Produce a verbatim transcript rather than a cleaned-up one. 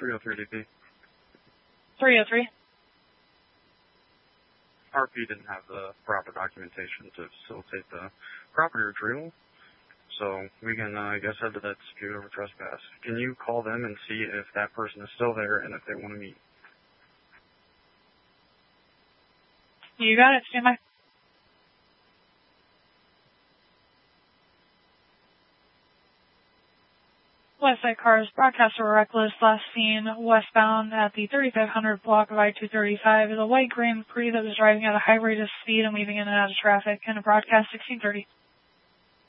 three oh three D P. three oh three. R P didn't have the proper documentation to facilitate the property retrieval, so we can, uh, I guess, head to that dispute over trespass. Can you call them and see if that person is still there and if they want to meet? You got it. Stand by. Westside cars, broadcaster reckless, last seen westbound at the thirty-five hundred block of I two thirty-five is a white Grand Prix that was driving at a high rate of speed and weaving in and out of traffic, and a broadcast sixteen thirty.